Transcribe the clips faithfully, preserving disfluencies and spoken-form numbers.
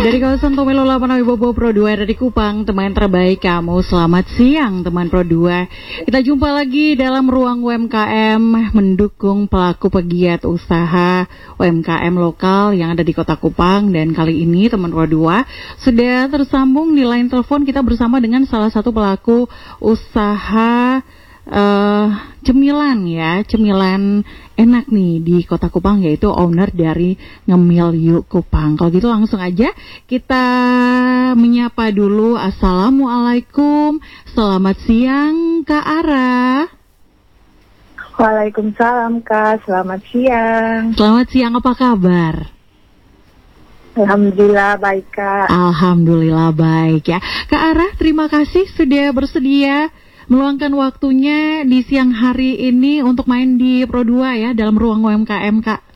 Dari kawasan Tomelo delapan Wibowo Pro dua dari Kupang, teman terbaik kamu. Selamat siang teman Pro dua. Kita jumpa lagi dalam ruang U M K M mendukung pelaku pegiat usaha U M K M lokal yang ada di Kota Kupang. Dan kali ini teman Pro dua sudah tersambung di line telepon kita bersama dengan salah satu pelaku usaha Uh, cemilan ya, cemilan enak nih di Kota Kupang, yaitu owner dari Ngemil Yuk Kupang. Kalau gitu langsung aja kita menyapa dulu. Assalamualaikum, selamat siang Kak Ara. Waalaikumsalam Kak, selamat siang. Selamat siang, apa kabar? Alhamdulillah baik Kak. Alhamdulillah baik ya Kak Ara, terima kasih sudah bersedia meluangkan waktunya di siang hari ini untuk main di Pro dua ya, dalam ruang U M K M, Kak.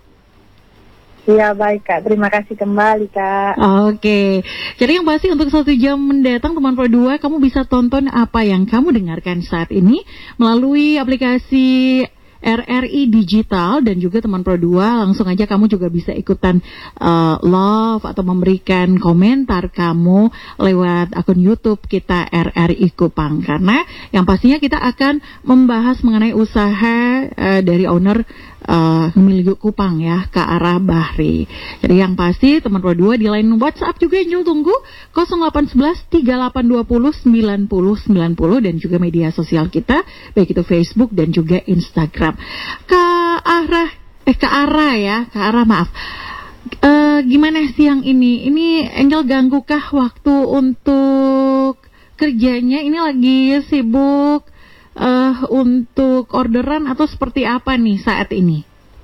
Iya baik Kak, terima kasih kembali Kak. Oke, jadi yang pasti untuk satu jam mendatang teman Pro dua, kamu bisa tonton apa yang kamu dengarkan saat ini melalui aplikasi R R I Digital, dan juga teman Pro dua langsung aja kamu juga bisa ikutan uh, love atau memberikan komentar kamu lewat akun YouTube kita R R I Kupang, karena yang pastinya kita akan membahas mengenai usaha uh, dari owner uh, Ngemil Yuk Kupang ya, Kak Ara Bahri. Jadi yang pasti teman Pro dua di line WhatsApp juga yang tunggu nol delapan satu satu tiga delapan dua nol sembilan nol sembilan nol, dan juga media sosial kita baik itu Facebook dan juga Instagram. Kak Ara, eh Kak Ara ya, Kak Ara maaf. Uh, gimana siang ini? Ini Angel ganggu-kah waktu untuk kerjanya? Ini lagi sibuk uh, untuk orderan atau seperti apa nih saat ini?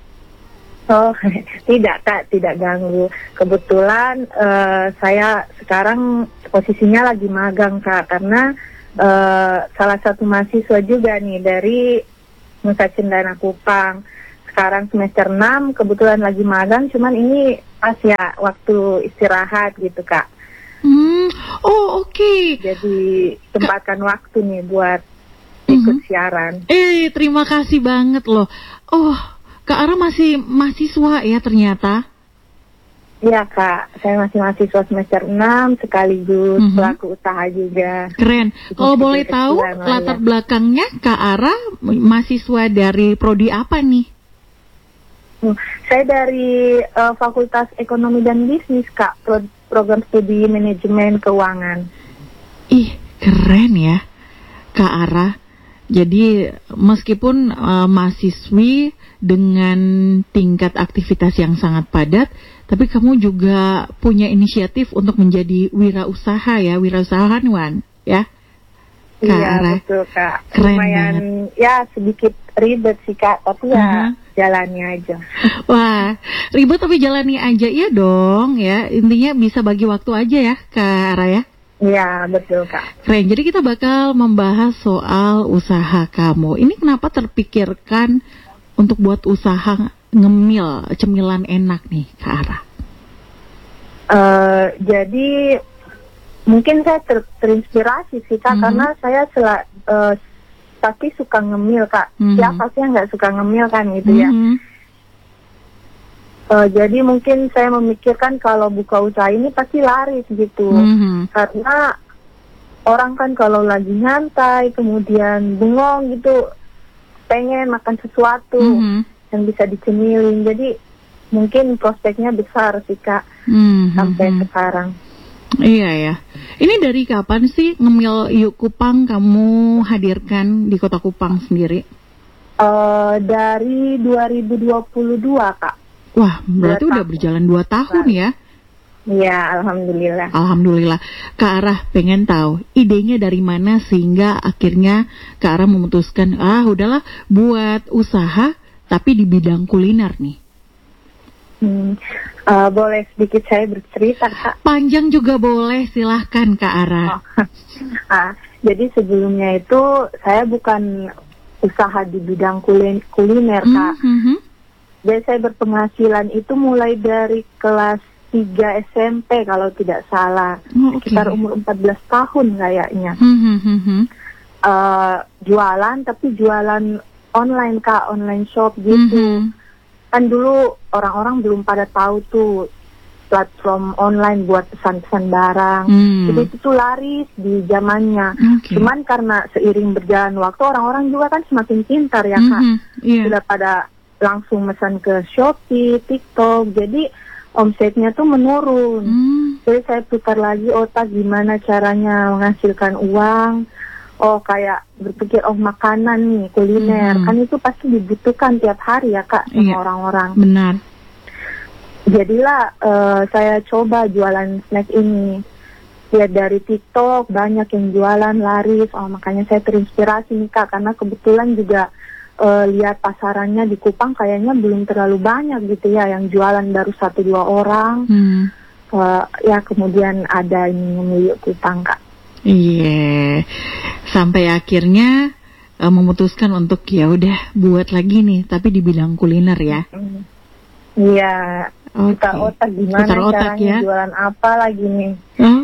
Oh tidak Kak, tidak ganggu. Kebetulan uh, saya sekarang posisinya lagi magang Kak, karena uh, salah satu mahasiswa juga nih dari Nusa Cendana Kupang. Sekarang semester enam, kebetulan lagi magang, cuman ini pas ya waktu istirahat gitu Kak. Hmm, oh oke. Okay. Jadi sempatkan Ka- waktu nih buat ikut mm-hmm. siaran. Eh terima kasih banget loh. Oh, Kak Ara masih mahasiswa ya ternyata? Iya Kak, saya masih mahasiswa semester enam sekaligus mm-hmm. pelaku usaha juga. Keren. Kalau boleh tahu latar belakangnya Kak Ara mahasiswa dari prodi apa nih? Hmm, saya dari uh, Fakultas Ekonomi dan Bisnis Kak, Pro- program studi manajemen keuangan. Ih, keren ya Kak Ara. Jadi meskipun uh, mahasiswi dengan tingkat aktivitas yang sangat padat, tapi kamu juga punya inisiatif untuk menjadi wirausaha ya, wirausahawan ya, Kak iya, Ara. Betul Kak. Keren Lumayan banget. Ya sedikit ribet sih Kak, tapi ya uh-huh. jalani aja. Wah, ribet tapi jalani aja ya dong ya. Intinya bisa bagi waktu aja ya Kak Ara ya. Iya betul Kak. Keren. Jadi kita bakal membahas soal usaha kamu. Ini kenapa terpikirkan untuk buat usaha ngemil cemilan enak nih Kak Ara? Uh, jadi mungkin saya ter- terinspirasi sih Kak, mm-hmm. karena saya sel- uh, pasti suka ngemil Kak. Mm-hmm. Siapa sih yang nggak suka ngemil kan gitu mm-hmm. ya. Uh, jadi mungkin saya memikirkan kalau buka usaha ini pasti laris gitu, mm-hmm. karena orang kan kalau lagi nyantai kemudian bengong gitu pengen makan sesuatu mm-hmm. yang bisa dicemilin, jadi mungkin prospeknya besar sih Kak mm-hmm. sampai sekarang. Iya ya. Ini dari kapan sih Ngemil Yuk Kupang kamu hadirkan di Kota Kupang sendiri? Uh, dari dua ribu dua puluh dua Kak. Wah, berarti udah berjalan dua tahun ya? Iya, alhamdulillah. Alhamdulillah. Kak Ara pengen tahu idenya dari mana sehingga akhirnya Kak Ara memutuskan, ah udahlah buat usaha tapi di bidang kuliner nih. Hmm, uh, boleh sedikit saya bercerita Kak? Panjang juga boleh, silahkan Kak Ara. Oh. ah, jadi sebelumnya itu saya bukan usaha di bidang kulin- kuliner Kak. Mm-hmm. Jadi saya berpenghasilan itu mulai dari kelas tiga S M P kalau tidak salah, oh, okay. sekitar umur empat belas tahun kayaknya. Mm-hmm. Uh, jualan tapi jualan online Kak, online shop gitu. Mm-hmm. Kan dulu orang-orang belum pada tahu tuh platform online buat pesan-pesan barang. Hmm. Jadi itu tuh laris di zamannya. Okay. Cuman karena seiring berjalan waktu orang-orang juga kan semakin pintar ya Kak. Mm-hmm. Yeah. Sudah pada langsung pesan ke Shopee, TikTok. Jadi omsetnya tuh menurun. Mm. Jadi saya putar lagi otak gimana caranya menghasilkan uang. Oh kayak berpikir oh makanan nih, kuliner. Mm-hmm. Kan itu pasti dibutuhkan tiap hari ya Kak sama Yeah. orang-orang. Benar. Jadilah uh, saya coba jualan snack ini. Lihat dari TikTok banyak yang jualan laris. Oh makanya saya terinspirasi nih Kak, karena kebetulan juga uh, lihat pasarannya di Kupang kayaknya belum terlalu banyak gitu ya, yang jualan baru satu dua orang. Hmm. Uh, ya kemudian ada ini memilih Kupang Kak. Iya. Yeah. Sampai akhirnya uh, memutuskan untuk ya udah buat lagi nih, tapi di bidang kuliner ya. Iya. Okay. Putar otak gimana Putar otak, caranya ya. jualan apa lagi nih.